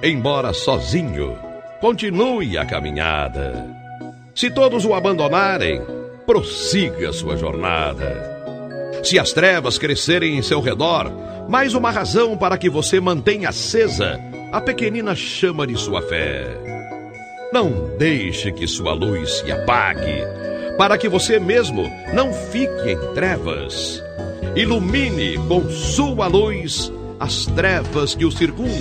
embora sozinho, continue a caminhada. Se todos o abandonarem, prossiga sua jornada. Se as trevas crescerem em seu redor, mais uma razão para que você mantenha acesa a pequenina chama de sua fé. Não deixe que sua luz se apague, para que você mesmo não fique em trevas. Ilumine com sua luz as trevas que o circundam.